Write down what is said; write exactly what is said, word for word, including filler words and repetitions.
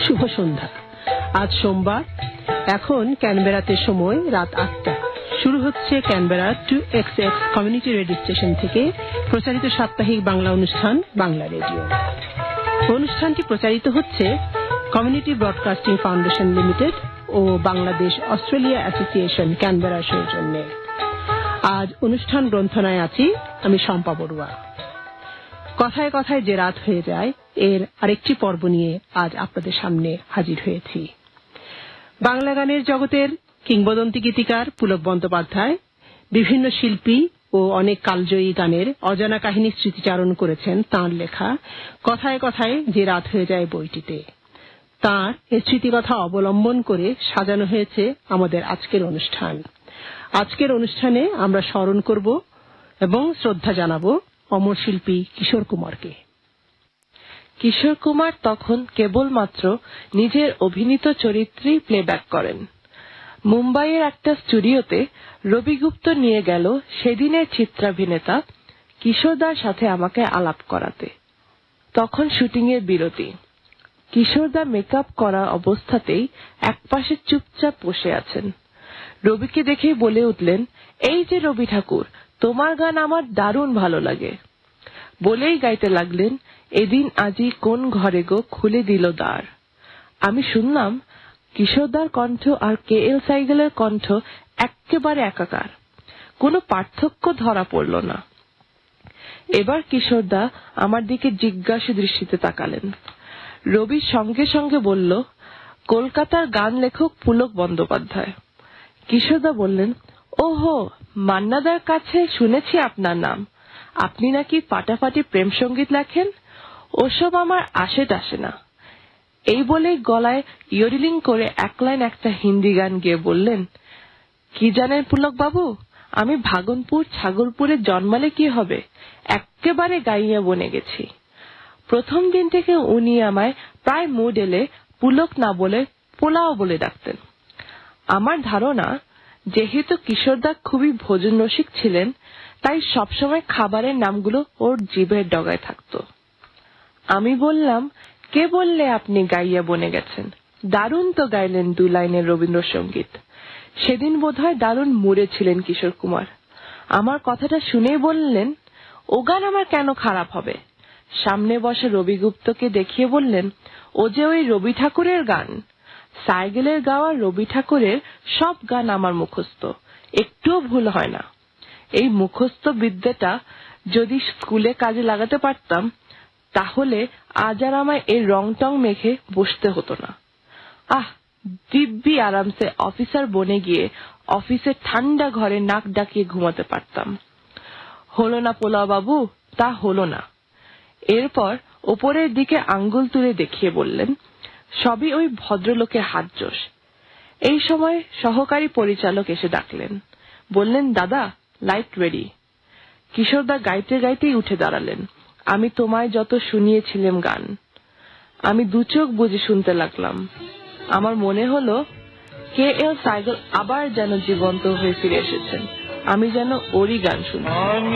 শুভ সন্ধ্যা। আজ সোমবার, এখন ক্যানবেরাতে সময় রাত আটটা। শুরু হচ্ছে Canberra two x x community radio station থেকে প্রচারিত সাপ্তাহিক বাংলা অনুষ্ঠান বাংলা রেডিও। অনুষ্ঠানটি প্রচারিত হচ্ছে কমিউনিটি ব্রডকাস্টিং ফাউন্ডেশন লিমিটেড ও বাংলাদেশ অস্ট্রেলিয়া অ্যাসোসিয়েশন ক্যানবেরার সৌজন্যে। আজ অনুষ্ঠান গ্রন্থনায় আছি আমি শম্পা বড়ুয়া। কথায় কথায় যে রাত হয়ে যায় এর আরেকটি পর্ব নিয়ে আজ আপনাদের সামনে হাজির হয়েছি। বাংলা গানের জগতের কিংবদন্তি গীতিকার পুলক বন্দ্যোপাধ্যায় বিভিন্ন শিল্পী ও অনেক কালজয়ী গানের অজানা কাহিনী স্মৃতিচারণ করেছেন তাঁর লেখা কথায় কথায় যে রাত হয়ে যায় বইটিতে। তাঁর এই স্মৃতিকথা অবলম্বন করে সাজানো হয়েছে আমাদের আজকের অনুষ্ঠান। আজকের অনুষ্ঠানে আমরা স্মরণ করব এবং শ্রদ্ধা জানাবো অমর শিল্পী কিশোর কুমারকে। কিশোর কুমার তখন কেবলমাত্র নিজের অভিনীত চরিত্রেই প্লেব্যাক করেন। মুম্বাইয়ের একটা স্টুডিওতে রবি গুপ্ত নিয়ে গেল সেদিনের চিত্রাভিনেতা কিশোরদার সাথে আমাকে আলাপ করাতে। তখন শুটিং এর বিরতি। কিশোরদা মেকআপ করা অবস্থাতেই একপাশে চুপচাপ বসে আছেন। রবিকে দেখেই বলে উঠলেন, এই যে রবি ঠাকুর, তোমার গান আমার দারুণ ভালো লাগে। বলেই গাইতে লাগলেন, এদিন আজি কোন ঘরে গো খুলে দিল দ্বার। আমি শুনলাম কিশোরদার কণ্ঠ আর কে এল সাইগেলের কণ্ঠ একেবারে একাকার, কোনো পার্থক্য ধরা পড়ল না। এবার কিশোরদা আমার দিকে জিজ্ঞাসা দৃষ্টিতে তাকালেন। রবি সঙ্গে সঙ্গে বলল, কলকাতার গান লেখক পুলক বন্দ্যোপাধ্যায়। কিশোরদা বললেন, ওহো, মান্নাদার কাছে শুনেছি আপনার নাম। আপনি নাকি ফাটাফাটি প্রেম সঙ্গীত লেখেন। ওসব আমার আসে টাসে না। এই বলে গলায় ইয়রিলিং করে এক লাইন একটা হিন্দি গান গেয়ে বললেন, কি জানেন পুলক বাবু, আমি ভাগনপুর ছাগলপুরে জন্মালে কি হবে, একেবারে গাইয়া বনে গেছি। প্রথম দিন থেকে উনি আমায় প্রায় মুড এলে পুলক না বলে পোলাও বলে ডাকতেন। আমার ধারণা, যেহেতু কিশোরদা খুবই ভোজন রসিক ছিলেন, তাই সবসময় খাবারের নামগুলো ওর জিভের ডগায় থাকতো। আমি বললাম, কে বললে আপনি গাইয়া বনে গেছেন? দারুণ তো গাইলেন দু লাইনের রবীন্দ্রসঙ্গীত। সেদিন বোধহয় দারুণ মুড়ে ছিলেন কিশোর কুমার। আমার কথাটা শুনেই বললেন, ও গান আমার কেন খারাপ হবে? সামনে বসে রবি গুপ্তকে দেখিয়ে বললেন, ও যে ওই রবি ঠাকুরের গান। সাইগেলের গাওয়া রবি ঠাকুরের সব গান আমার মুখস্থ, একটুও ভুল হয় না। এই মুখস্থ বিদ্যাটা যদি স্কুলে কাজে লাগাতে পারতাম, তাহলে আজ আর আমায় এই রং টং মেখে বসতে হতো না। আহ, দিব্যি আরামসে অফিসার বনে গিয়ে অফিসের ঠান্ডা ঘরে নাক ডাকিয়ে ঘুমাতে পারতাম। হলো না পোলা বাবু, তা হলো না। এরপর ওপরের দিকে আঙ্গুল তুলে দেখিয়ে বললেন, সবই ওই ভদ্রলোকের হাত জোশ। এই সময় সহকারী পরিচালক এসে ডাকলেন, বললেন, দাদা লাইট রেডি। কিশোরদা গাইতে গাইতেই উঠে দাঁড়ালেন। আমি তোমায় যত শুনিয়েছিলাম গান, আমি দু চোখ বুঝে শুনতে লাগলাম। আমার মনে হলো কে এল সাইগেল আবার যেন জীবন্ত হয়ে ফিরে এসেছেন। আমি যেন ওরই গান শুনছি।